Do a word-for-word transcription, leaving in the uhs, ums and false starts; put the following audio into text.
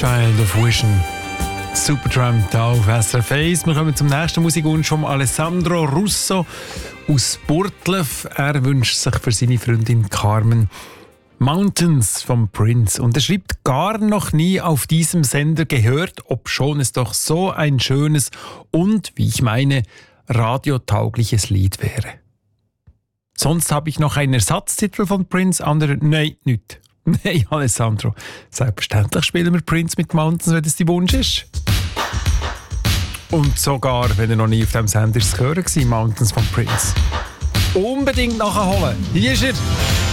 Child of Vision. Supertramp da auf S R F eins. Wir kommen zum nächsten Musikwunsch von Alessandro Russo aus Burtlev. Er wünscht sich für seine Freundin Carmen Mountains vom Prince. Und er schreibt, gar noch nie auf diesem Sender gehört, obschon es doch so ein schönes und, wie ich meine, radiotaugliches Lied wäre. Sonst habe ich noch einen Ersatztitel von Prince, andere, nein, nicht. Nein, Alessandro, selbstverständlich spielen wir Prince mit Mountains, wenn das dein Wunsch ist. Und sogar, wenn er noch nie auf diesem Sender zu hören war, Mountains von Prince. Unbedingt nachholen. Hier ist er.